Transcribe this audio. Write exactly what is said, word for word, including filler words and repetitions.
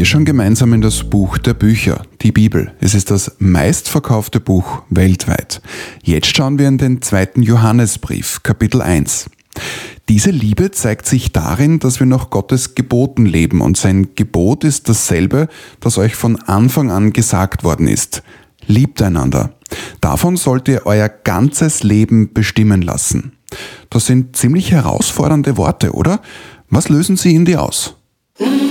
schauen gemeinsam in das Buch der Bücher, die Bibel. Es ist das meistverkaufte Buch weltweit. Jetzt schauen wir in den zweiten Johannesbrief, Kapitel eins. Diese Liebe zeigt sich darin, dass wir nach Gottes Geboten leben, und sein Gebot ist dasselbe, das euch von Anfang an gesagt worden ist. Liebt einander. Davon sollt ihr euer ganzes Leben bestimmen lassen. Das sind ziemlich herausfordernde Worte, oder? Was lösen sie in dir aus?